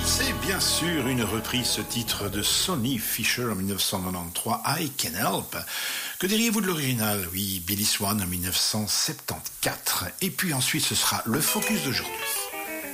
C'est bien sûr une reprise, ce titre de Sonny Fisher en 1993, I Can Help. Que diriez-vous de l'original? Oui, Billy Swan en 1974. Et puis ensuite, ce sera le focus d'aujourd'hui.